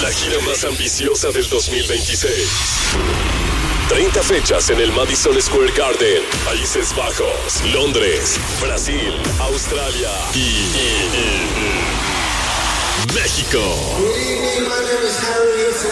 La gira más ambiciosa del 2026. 30 fechas en el Madison Square Garden, Países Bajos, Londres, Brasil, Australia y México. Good evening, my name is Harry.